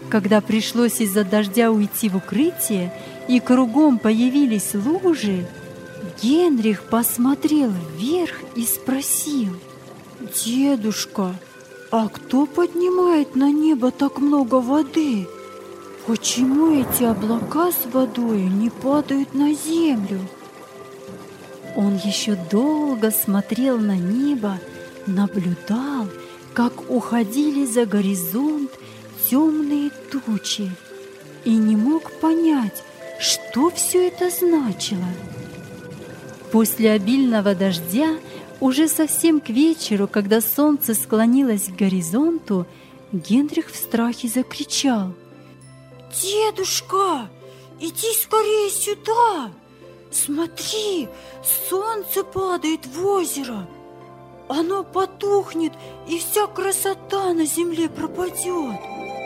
Когда пришлось из-за дождя уйти в укрытие и кругом появились лужи, Генрих посмотрел вверх и спросил: «Дедушка, а кто поднимает на небо так много воды? Почему эти облака с водой не падают на землю?» Он еще долго смотрел на небо, наблюдал, как уходили за горизонт темные тучи, и не мог понять, что все это значило. После обильного дождя, уже совсем к вечеру, когда солнце склонилось к горизонту, Генрих в страхе закричал: «Дедушка, иди скорее сюда! Смотри, солнце падает в озеро! Оно потухнет, и вся красота на земле пропадет!»